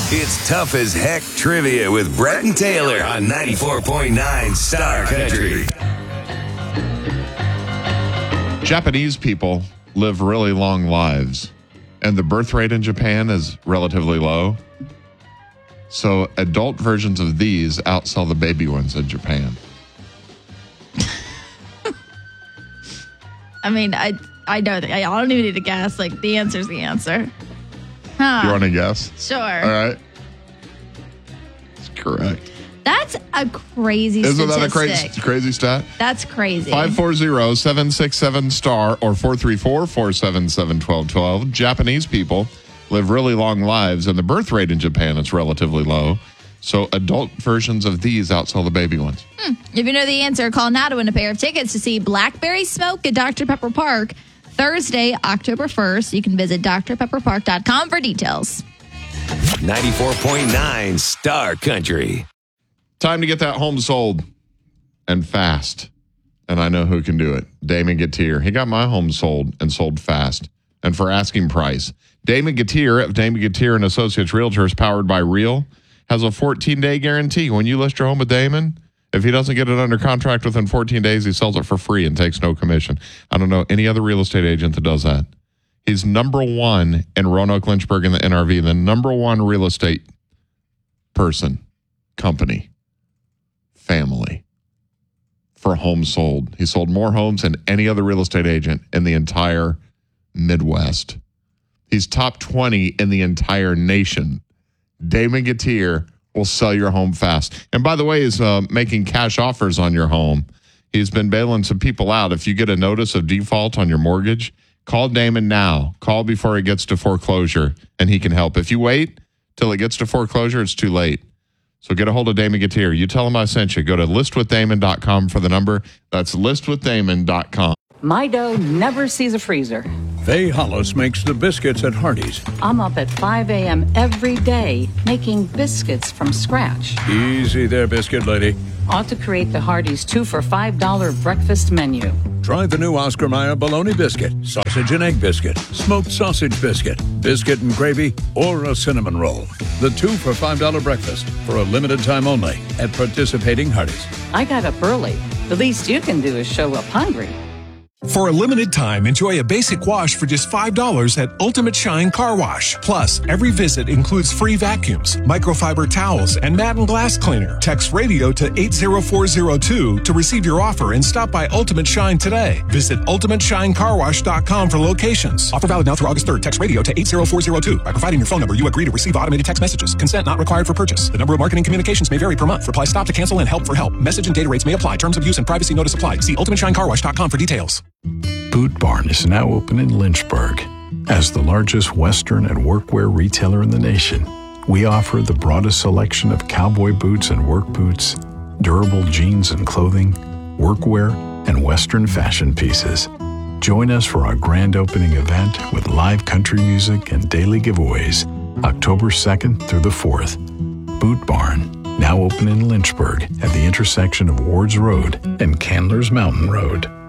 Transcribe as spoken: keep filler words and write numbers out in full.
It's Tough as Heck Trivia with Brett and Taylor on ninety-four point nine Star Country. Japanese people live really long lives, and the birth rate in Japan is relatively low. So adult versions of these outsell the baby ones in Japan. I mean, I I know that. I don't even need to guess. Like, the answer's the answer. Huh. You want to guess? Sure. All right. It's correct. That's a crazy Isn't statistic. that a crazy, crazy stat? That's crazy. five four zero, seven six seven, STAR or four three four, four seven seven, one two one two. Japanese people live really long lives, and the birth rate in Japan is relatively low. So adult versions of these outsell the baby ones. Hmm. If you know the answer, call now to win a pair of tickets to see Blackberry Smoke at Doctor Pepper Park Thursday, October first. You can visit d r pepper park dot com for details. ninety-four point nine Star Country. Time to get that home sold and fast. And I know who can do it. Damon Gatier. He got my home sold and sold fast and for asking price. Damon Gatier of Damon Gatier and Associates Realtors, powered by Real, has a fourteen-day guarantee. When you list your home with Damon, if he doesn't get it under contract within fourteen days, he sells it for free and takes no commission. I don't know any other real estate agent that does that. He's number one in Roanoke, Lynchburg, and the N R V, the number one real estate person, company, family for homes sold. He sold more homes than any other real estate agent in the entire Midwest. He's top twenty in the entire nation. Damon Gatier will sell your home fast. And by the way, he's uh, making cash offers on your home. He's been bailing some people out. If you get a notice of default on your mortgage, call Damon now. Call before it gets to foreclosure, and he can help. If you wait till it gets to foreclosure, it's too late. So get a hold of Damon Gatier. You tell him I sent you. Go to list with damon dot com for the number. That's list with damon dot com. My dough never sees a freezer. Faye Hollis makes the biscuits at Hardee's. I'm up at five a.m. every day making biscuits from scratch. Easy there, biscuit lady. Ought to create the Hardee's two for five dollar breakfast menu. Try the new Oscar Mayer bologna biscuit, sausage and egg biscuit, smoked sausage biscuit, biscuit and gravy, or a cinnamon roll. The two for five dollar breakfast for a limited time only at participating Hardee's. I got up early. The least you can do is show up hungry. For a limited time, enjoy a basic wash for just five dollars at Ultimate Shine Car Wash. Plus, every visit includes free vacuums, microfiber towels, and mat and glass cleaner. Text radio to eight zero four zero two to receive your offer and stop by Ultimate Shine today. Visit ultimate shine car wash dot com for locations. Offer valid now through August third. Text radio to eight zero four zero two. By providing your phone number, you agree to receive automated text messages. Consent not required for purchase. The number of marketing communications may vary per month. Reply stop to cancel and help for help. Message and data rates may apply. Terms of use and privacy notice apply. See ultimate shine car wash dot com for details. Boot Barn is now open in Lynchburg. As the largest Western and workwear retailer in the nation, we offer the broadest selection of cowboy boots and work boots, durable jeans and clothing, workwear, and Western fashion pieces. Join us for our grand opening event with live country music and daily giveaways, October second through the fourth. Boot Barn, now open in Lynchburg at the intersection of Wards Road and Candler's Mountain Road.